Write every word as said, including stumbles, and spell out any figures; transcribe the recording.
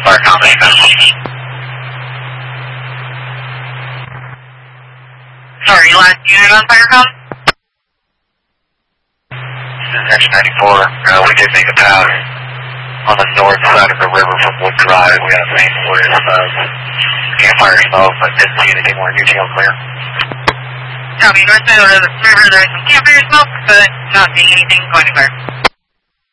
Fire combination. Sorry, last unit on fire com? This is Engine ninety-four. Uh, we did make a pass on the north side of the river from Wood Drive. We got a main with uh, campfire smoke, but didn't see anything more. U T L clear. Copy, north side of the river, there's some campfire smoke, but not seeing anything going to clear.